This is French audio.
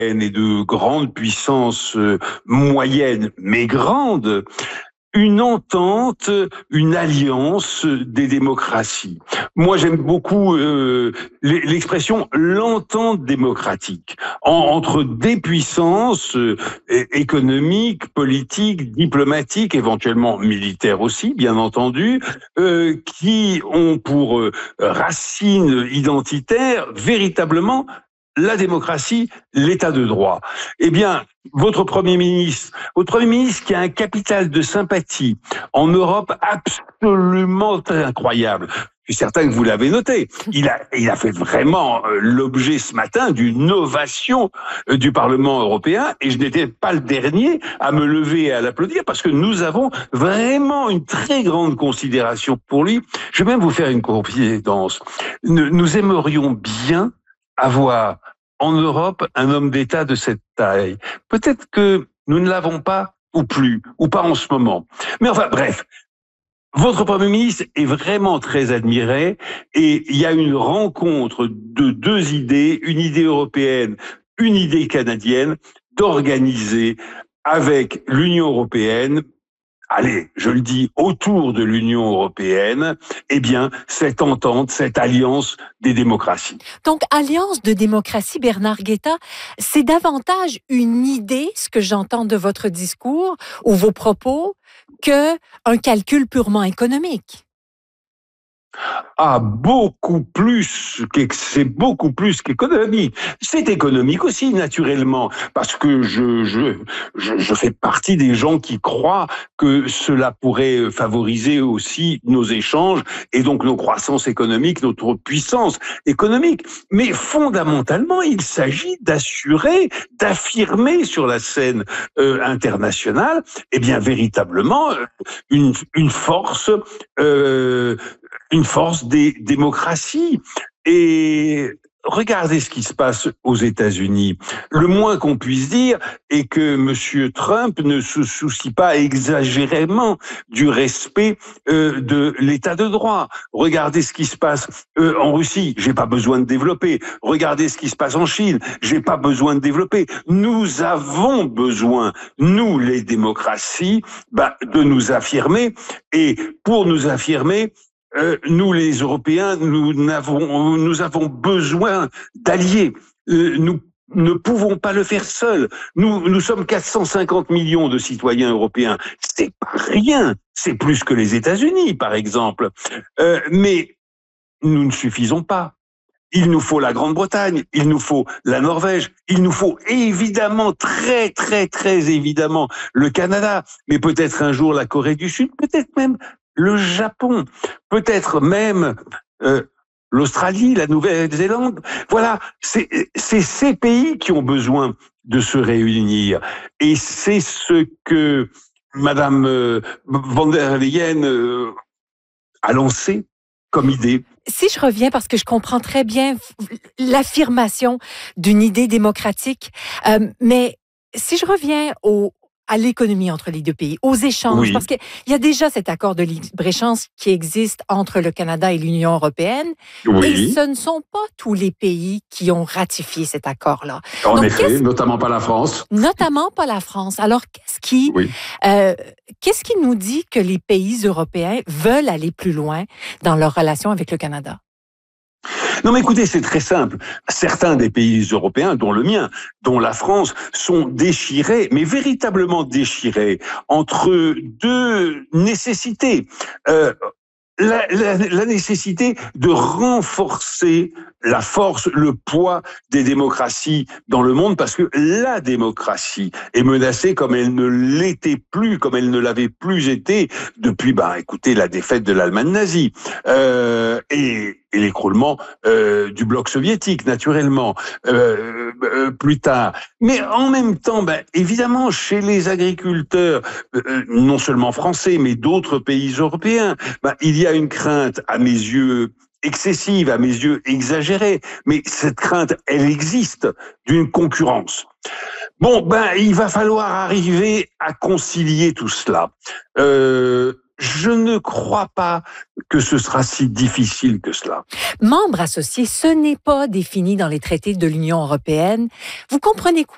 et de grandes puissances moyennes, mais grandes, une entente, une alliance des démocraties. Moi, j'aime beaucoup l'expression l'entente démocratique entre des puissances économiques, politiques, diplomatiques, éventuellement militaires aussi, bien entendu, qui ont pour racine identitaire véritablement la démocratie, l'état de droit. Eh bien, votre Premier ministre qui a un capital de sympathie en Europe absolument incroyable. Je suis certain que vous l'avez noté. Il a fait vraiment l'objet ce matin d'une ovation du Parlement européen, et je n'étais pas le dernier à me lever et à l'applaudir parce que nous avons vraiment une très grande considération pour lui. Je vais même vous faire une confidence. Nous aimerions bien avoir en Europe un homme d'État de cette taille. Peut-être que nous ne l'avons pas ou plus, ou pas en ce moment. Mais enfin, bref, votre Premier ministre est vraiment très admiré et il y a une rencontre de deux idées, une idée européenne, une idée canadienne, d'organiser avec l'Union européenne, allez, je le dis, autour de l'Union européenne, eh bien, cette entente, cette alliance des démocraties. Donc, alliance de démocratie, Bernard Guetta, c'est davantage une idée, ce que j'entends de votre discours ou vos propos, qu'un calcul purement économique. Ah, c'est beaucoup plus qu'économique. C'est économique aussi, naturellement, parce que je fais partie des gens qui croient que cela pourrait favoriser aussi nos échanges et donc nos croissances économiques, notre puissance économique. Mais fondamentalement, il s'agit d'affirmer sur la scène internationale, eh bien, véritablement, une force, une force des démocraties. Et regardez ce qui se passe aux États-Unis. Le moins qu'on puisse dire est que M. Trump ne se soucie pas exagérément du respect de l'état de droit. Regardez ce qui se passe en Russie. J'ai pas besoin de développer. Regardez ce qui se passe en Chine. J'ai pas besoin de développer. Nous avons besoin, nous les démocraties, de nous affirmer. Et pour nous affirmer, nous, les Européens, nous avons besoin d'alliés. Nous ne pouvons pas le faire seuls. Nous sommes 450 millions de citoyens européens. C'est pas rien. C'est plus que les États-Unis, par exemple. Mais nous ne suffisons pas. Il nous faut la Grande-Bretagne, il nous faut la Norvège, il nous faut évidemment, très, très, très évidemment, le Canada, mais peut-être un jour la Corée du Sud, peut-être même le Japon, peut-être même l'Australie, la Nouvelle-Zélande. Voilà, c'est ces pays qui ont besoin de se réunir. Et c'est ce que Madame von der Leyen a lancé comme idée. Si je reviens, parce que je comprends très bien l'affirmation d'une idée démocratique, mais si je reviens à l'économie entre les deux pays, aux échanges, Oui. parce qu'il y a déjà cet accord de libre-échange qui existe entre le Canada et l'Union européenne, Oui. et ce ne sont pas tous les pays qui ont ratifié cet accord-là. En effet, notamment pas la France. Notamment pas la France. Alors, qu'est-ce qui nous dit que les pays européens veulent aller plus loin dans leur relation avec le Canada? Non, mais écoutez, c'est très simple. Certains des pays européens, dont le mien, dont la France, sont déchirés, mais véritablement déchirés, entre deux nécessités. La nécessité de renforcer la force, le poids des démocraties dans le monde, parce que la démocratie est menacée comme elle ne l'était plus, comme elle ne l'avait plus été depuis, écoutez, la défaite de l'Allemagne nazie et l'écroulement du bloc soviétique, naturellement, plus tard. Mais en même temps, évidemment, chez les agriculteurs, non seulement français, mais d'autres pays européens, il y a une crainte, à mes yeux, excessive, à mes yeux exagérée, mais cette crainte, elle existe, d'une concurrence. Bon, il va falloir arriver à concilier tout cela. Je ne crois pas que ce sera si difficile que cela. Membre associé, ce n'est pas défini dans les traités de l'Union européenne. Vous comprenez quoi?